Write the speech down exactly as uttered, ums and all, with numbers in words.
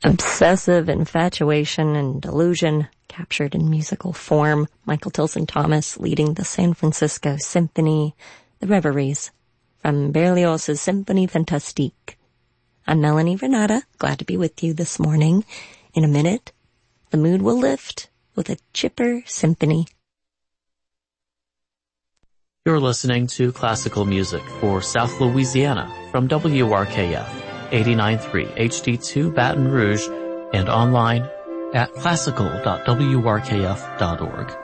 Obsessive infatuation and delusion captured in musical form. Michael Tilson Thomas leading the San Francisco Symphony, the Reveries from Berlioz's Symphonie Fantastique. I'm Melanie Renata, glad to be with you this morning. In a minute, the mood will lift with a chipper symphony. You're listening to classical music for South Louisiana from W R K F eighty-nine point three H D two Baton Rouge and online at classical dot w r k f dot org.